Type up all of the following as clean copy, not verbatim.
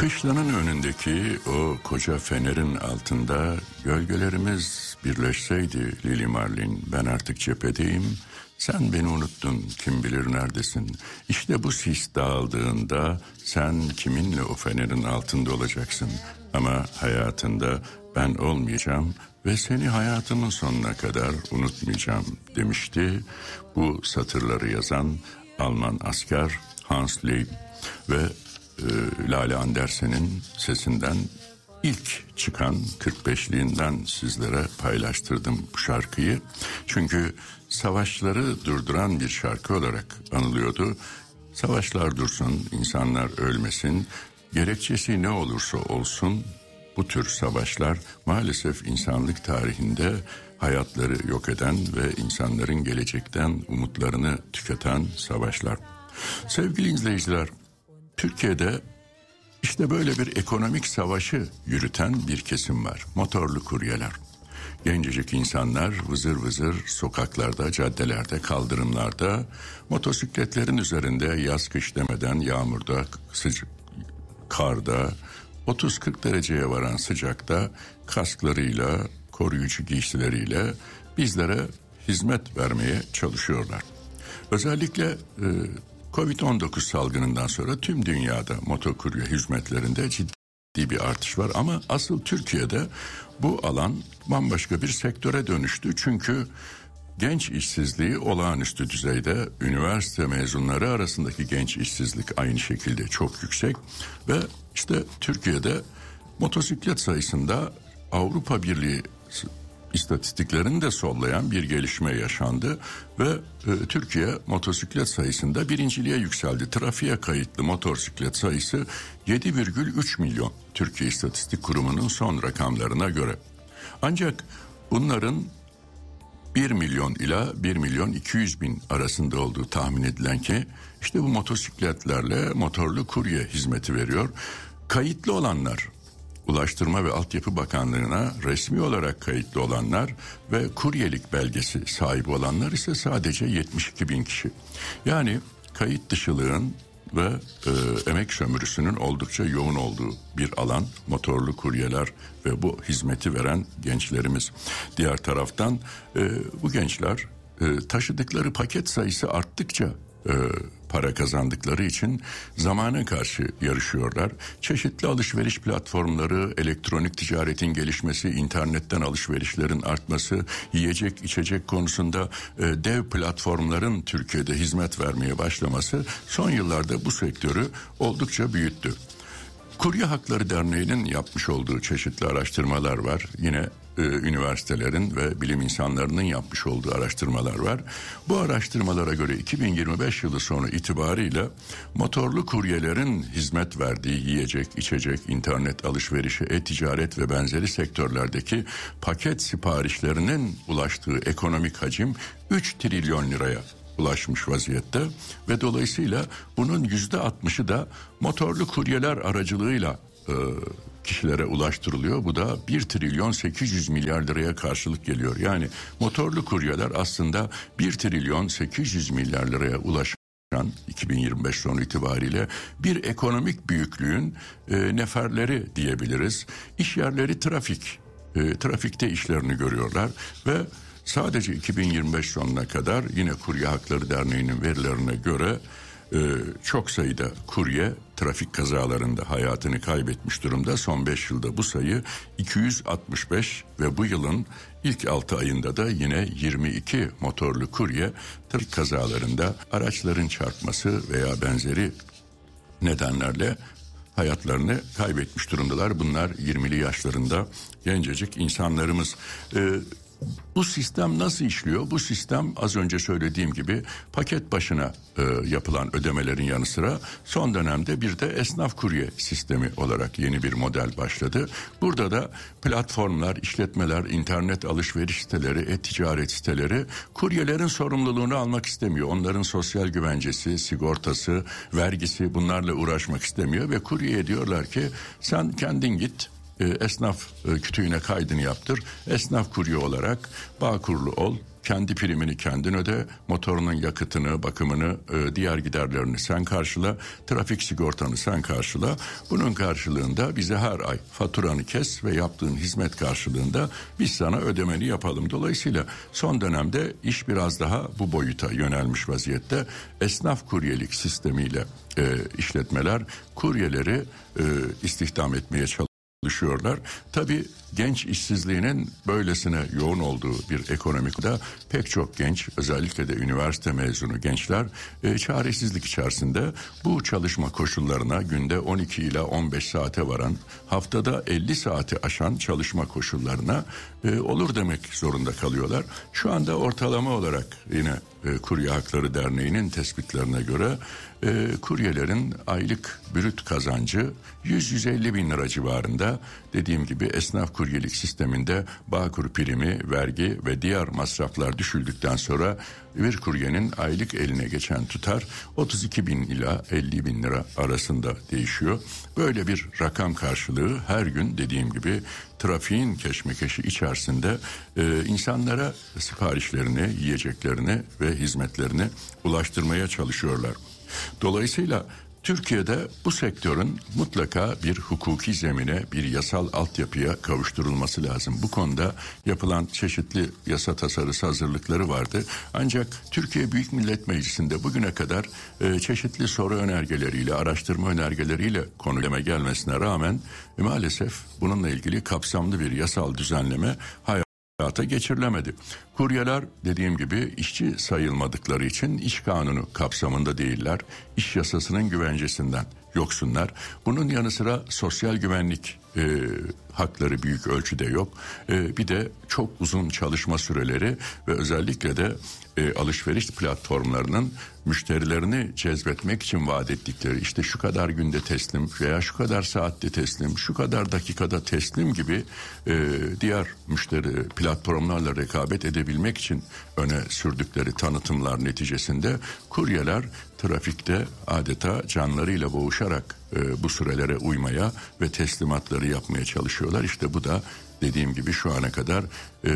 Kışlanın önündeki o koca fenerin altında gölgelerimiz birleşseydi Lili Marlin, ben artık cephedeyim, sen beni unuttun, kim bilir neredesin. İşte bu sis dağıldığında sen kiminle o fenerin altında olacaksın. Ama hayatında ben olmayacağım ve seni hayatımın sonuna kadar unutmayacağım demişti. Bu satırları yazan Alman asker Hans Leib ve Lale Andersen'in sesinden ilk çıkan 45'liğinden sizlere paylaştırdım bu şarkıyı. Çünkü savaşları durduran bir şarkı olarak anılıyordu. Savaşlar dursun, insanlar ölmesin, gerekçesi ne olursa olsun bu tür savaşlar maalesef insanlık tarihinde hayatları yok eden ve insanların gelecekten umutlarını tüketen savaşlar. Sevgili izleyiciler, Türkiye'de işte böyle bir ekonomik savaşı yürüten bir kesim var. Motorlu kuryeler. Gencecik insanlar vızır vızır sokaklarda, caddelerde, kaldırımlarda, motosikletlerin üzerinde yaz kış demeden yağmurda, karda, 30-40 dereceye varan sıcakta kasklarıyla, koruyucu giysileriyle bizlere hizmet vermeye çalışıyorlar. Özellikle Covid-19 salgınından sonra tüm dünyada motokurye hizmetlerinde ciddi bir artış var. Ama asıl Türkiye'de bu alan bambaşka bir sektöre dönüştü. Çünkü genç işsizliği olağanüstü düzeyde, üniversite mezunları arasındaki genç işsizlik aynı şekilde çok yüksek. Ve işte Türkiye'de motosiklet sayısında Avrupa Birliği istatistiklerini de sollayan bir gelişme yaşandı ve Türkiye motosiklet sayısında birinciliğe yükseldi. Trafiğe kayıtlı motosiklet sayısı 7,3 milyon Türkiye İstatistik Kurumu'nun son rakamlarına göre. Ancak bunların 1 milyon ila 1 milyon 200 bin arasında olduğu tahmin edilen ki işte bu motosikletlerle motorlu kurye hizmeti veriyor. Kayıtlı olanlar, Ulaştırma ve Altyapı Bakanlığı'na resmi olarak kayıtlı olanlar ve kuryelik belgesi sahibi olanlar ise sadece 72 bin kişi. Yani kayıt dışılığın ve emek sömürüsünün oldukça yoğun olduğu bir alan motorlu kuryeler ve bu hizmeti veren gençlerimiz. Diğer taraftan bu gençler taşıdıkları paket sayısı arttıkça para kazandıkları için zamana karşı yarışıyorlar. Çeşitli alışveriş platformları, elektronik ticaretin gelişmesi, internetten alışverişlerin artması, yiyecek içecek konusunda dev platformların Türkiye'de hizmet vermeye başlaması son yıllarda bu sektörü oldukça büyüttü. Kurye Hakları Derneği'nin yapmış olduğu çeşitli araştırmalar var. Yine üniversitelerin ve bilim insanlarının yapmış olduğu araştırmalar var. Bu araştırmalara göre 2025 yılı sonu itibarıyla motorlu kuryelerin hizmet verdiği yiyecek, içecek, internet alışverişi, e-ticaret ve benzeri sektörlerdeki paket siparişlerinin ulaştığı ekonomik hacim 3 trilyon liraya ulaşmış vaziyette ve dolayısıyla bunun %60'ı da motorlu kuryeler aracılığıyla kişilere ulaştırılıyor. Bu da 1 trilyon 800 milyar liraya karşılık geliyor. Yani motorlu kuryeler aslında 1 trilyon 800 milyar liraya ulaşan 2025 sonu itibariyle bir ekonomik büyüklüğün neferleri diyebiliriz. İş yerleri trafikte işlerini görüyorlar ve sadece 2025 sonuna kadar yine Kurye Hakları Derneği'nin verilerine göre çok sayıda kurye trafik kazalarında hayatını kaybetmiş durumda. Son 5 yılda bu sayı 265 ve bu yılın ilk 6 ayında da yine 22 motorlu kurye trafik kazalarında araçların çarpması veya benzeri nedenlerle hayatlarını kaybetmiş durumdalar. Bunlar 20'li yaşlarında gencecik insanlarımız. Bu sistem nasıl işliyor? Bu sistem az önce söylediğim gibi paket başına yapılan ödemelerin yanı sıra son dönemde bir de esnaf kurye sistemi olarak yeni bir model başladı. Burada da platformlar, işletmeler, internet alışveriş siteleri, e-ticaret siteleri kuryelerin sorumluluğunu almak istemiyor. Onların sosyal güvencesi, sigortası, vergisi bunlarla uğraşmak istemiyor ve kuryeye diyorlar ki sen kendin git. esnaf kütüğüne kaydını yaptır. Esnaf kurye olarak Bağkurlu ol. Kendi primini kendin öde, motorunun yakıtını, bakımını, diğer giderlerini sen karşıla, trafik sigortanı sen karşıla. Bunun karşılığında bize her ay faturanı kes ve yaptığın hizmet karşılığında biz sana ödemeni yapalım. Dolayısıyla son dönemde iş biraz daha bu boyuta yönelmiş vaziyette. Esnaf kuryelik sistemiyle işletmeler kuryeleri istihdam etmeye çalışıyorlar. Tabii genç işsizliğinin böylesine yoğun olduğu bir ekonomide pek çok genç, özellikle de üniversite mezunu gençler çaresizlik içerisinde bu çalışma koşullarına günde 12 ila 15 saate varan, haftada 50 saati aşan çalışma koşullarına olur demek zorunda kalıyorlar. Şu anda ortalama olarak yine Kurye Hakları Derneği'nin tespitlerine göre kuryelerin aylık brüt kazancı 100-150 bin lira civarında. Dediğim gibi esnaf kuryelik sisteminde Bağkur primi, vergi ve diğer masraflar düşüldükten sonra bir kuryenin aylık eline geçen tutar 32 bin ila 50 bin lira arasında değişiyor. Böyle bir rakam karşılığı her gün dediğim gibi trafiğin keşmekeşi içerisinde insanlara siparişlerini, yiyeceklerini ve hizmetlerini ulaştırmaya çalışıyorlar. Dolayısıyla Türkiye'de bu sektörün mutlaka bir hukuki zemine, bir yasal altyapıya kavuşturulması lazım. Bu konuda yapılan çeşitli yasa tasarısı hazırlıkları vardı. Ancak Türkiye Büyük Millet Meclisi'nde bugüne kadar çeşitli soru önergeleriyle, araştırma önergeleriyle konuleme gelmesine rağmen maalesef bununla ilgili kapsamlı bir yasal düzenleme hayata geçirilemedi. Kuryeler dediğim gibi işçi sayılmadıkları için iş kanunu kapsamında değiller. İş yasasının güvencesinden yoksunlar. Bunun yanı sıra sosyal güvenlik hakları büyük ölçüde yok. Bir de çok uzun çalışma süreleri ve özellikle de alışveriş platformlarının müşterilerini cezbetmek için vaat ettikleri işte şu kadar günde teslim veya şu kadar saatte teslim, şu kadar dakikada teslim gibi diğer müşteri platformlarla rekabet edebilmek için öne sürdükleri tanıtımlar neticesinde kuryeler trafikte adeta canlarıyla boğuşarak bu sürelere uymaya ve teslimatları yapmaya çalışıyorlar. İşte bu da dediğim gibi şu ana kadar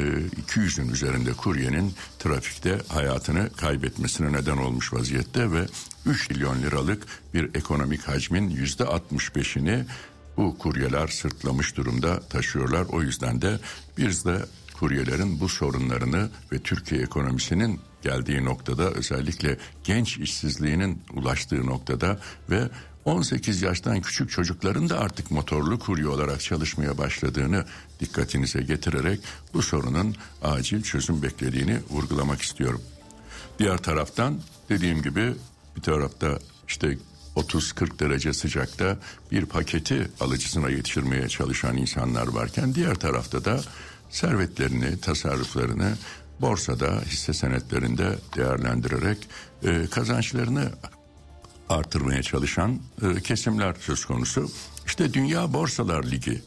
200'ün üzerinde kuryenin trafikte hayatını kaybetmesine neden olmuş vaziyette ve 3 milyon liralık bir ekonomik hacmin %65'ini bu kuryeler sırtlamış durumda taşıyorlar. O yüzden de biz de kuryelerin bu sorunlarını ve Türkiye ekonomisinin geldiği noktada, özellikle genç işsizliğinin ulaştığı noktada ve 18 yaştan küçük çocukların da artık motorlu kurye olarak çalışmaya başladığını dikkatinize getirerek bu sorunun acil çözüm beklediğini vurgulamak istiyorum. Diğer taraftan dediğim gibi bir tarafta işte 30-40 derece sıcakta bir paketi alıcısına yetiştirmeye çalışan insanlar varken diğer tarafta da servetlerini, tasarruflarını borsada, hisse senetlerinde değerlendirerek kazançlarını artırmaya çalışan kesimler söz konusu. İşte Dünya Borsalar Ligi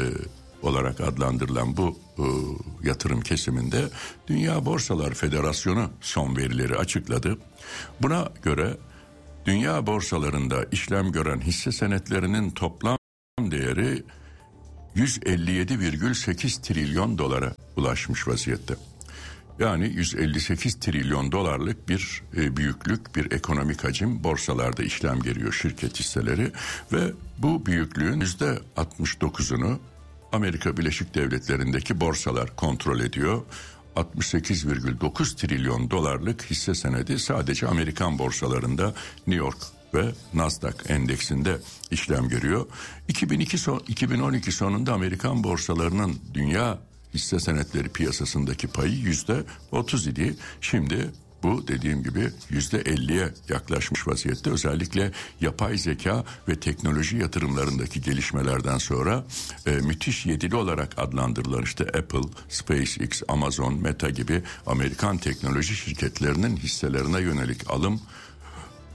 olarak adlandırılan bu yatırım kesiminde Dünya Borsalar Federasyonu son verileri açıkladı. Buna göre dünya borsalarında işlem gören hisse senetlerinin toplam değeri 157,8 trilyon dolara ulaşmış vaziyette. Yani 158 trilyon dolarlık bir büyüklük, bir ekonomik hacim borsalarda işlem görüyor şirket hisseleri ve bu büyüklüğün %69'unu Amerika Birleşik Devletleri'ndeki borsalar kontrol ediyor. 68,9 trilyon dolarlık hisse senedi sadece Amerikan borsalarında New York ve Nasdaq endeksinde işlem görüyor. 2012 sonunda Amerikan borsalarının dünya hisse senetleri piyasasındaki payı %30 idi. Şimdi bu dediğim gibi %50'ye yaklaşmış vaziyette. Özellikle yapay zeka ve teknoloji yatırımlarındaki gelişmelerden sonra müthiş yedili olarak adlandırılan işte Apple, SpaceX, Amazon, Meta gibi Amerikan teknoloji şirketlerinin hisselerine yönelik alım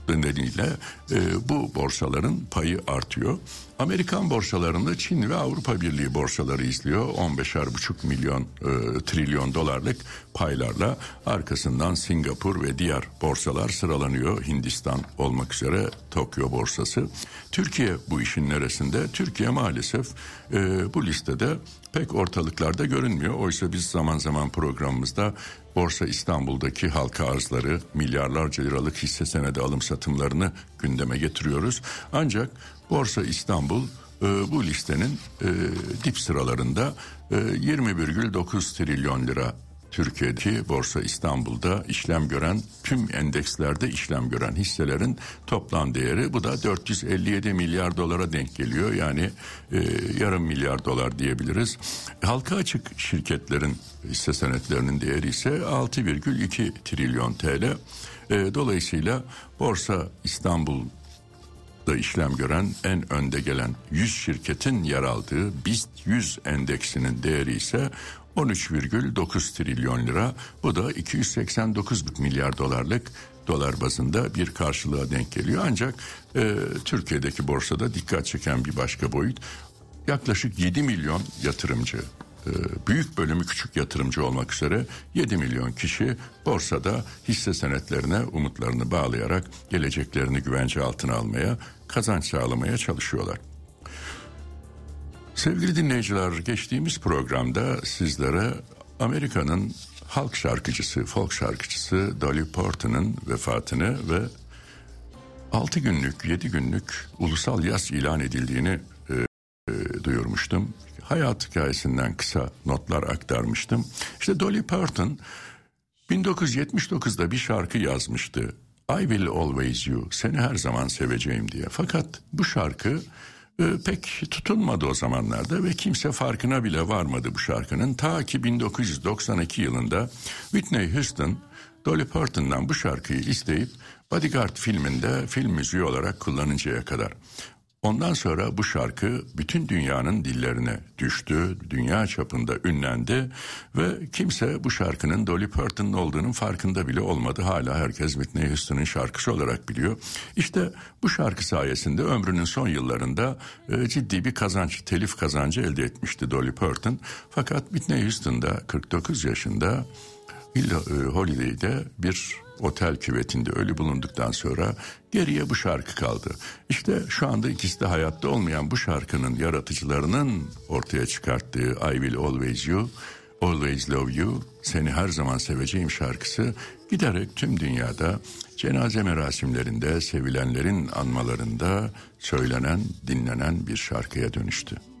nedeniyle bu borsaların payı artıyor. Amerikan borsalarını Çin ve Avrupa Birliği borsaları izliyor. 15,5 trilyon dolarlık paylarla arkasından Singapur ve diğer borsalar sıralanıyor. Hindistan olmak üzere Tokyo borsası. Türkiye bu işin neresinde? Türkiye maalesef bu listede pek ortalıklarda görünmüyor. Oysa biz zaman zaman programımızda Borsa İstanbul'daki halka arzları, milyarlarca liralık hisse senedi alım satımlarını gündeme getiriyoruz. Ancak Borsa İstanbul bu listenin dip sıralarında 20,9 trilyon lira Türkiye'deki Borsa İstanbul'da işlem gören, tüm endekslerde işlem gören hisselerin toplam değeri, bu da 457 milyar dolara denk geliyor. Yani yarım milyar dolar diyebiliriz. Halka açık şirketlerin hisse senetlerinin değeri ise 6,2 trilyon TL. Dolayısıyla Borsa İstanbul'da işlem gören en önde gelen 100 şirketin yer aldığı BIST 100 endeksinin değeri ise 13,9 trilyon lira. Bu da 289 milyar dolar bazında bir karşılığa denk geliyor. Ancak Türkiye'deki borsada dikkat çeken bir başka boyut, yaklaşık 7 milyon yatırımcı, büyük bölümü küçük yatırımcı olmak üzere 7 milyon kişi borsada hisse senetlerine umutlarını bağlayarak geleceklerini güvence altına almaya, kazanç sağlamaya çalışıyorlar. Sevgili dinleyiciler, geçtiğimiz programda sizlere Amerika'nın halk şarkıcısı, folk şarkıcısı Dolly Parton'un vefatını ve 6 günlük, 7 günlük ulusal yas ilan edildiğini duyurmuştum. Hayat hikayesinden kısa notlar aktarmıştım. İşte Dolly Parton 1979'da bir şarkı yazmıştı. I Will Always You, seni her zaman seveceğim diye. Fakat bu şarkı pek tutunmadı o zamanlarda ve kimse farkına bile varmadı bu şarkının. Ta ki 1992 yılında Whitney Houston Dolly Parton'dan bu şarkıyı isteyip Bodyguard filminde film müziği olarak kullanıncaya kadar. Ondan sonra bu şarkı bütün dünyanın dillerine düştü, dünya çapında ünlendi ve kimse bu şarkının Dolly Parton'un olduğunun farkında bile olmadı. Hala herkes Whitney Houston'un şarkısı olarak biliyor. İşte bu şarkı sayesinde ömrünün son yıllarında ciddi bir kazanç, telif kazancı elde etmişti Dolly Parton. Fakat Whitney Houston da 49 yaşında Holiday'de bir otel küvetinde ölü bulunduktan sonra geriye bu şarkı kaldı. İşte şu anda ikisi de hayatta olmayan bu şarkının yaratıcılarının ortaya çıkarttığı I Will Always You, Always Love You, seni her zaman seveceğim şarkısı giderek tüm dünyada cenaze merasimlerinde, sevilenlerin anmalarında söylenen, dinlenen bir şarkıya dönüştü.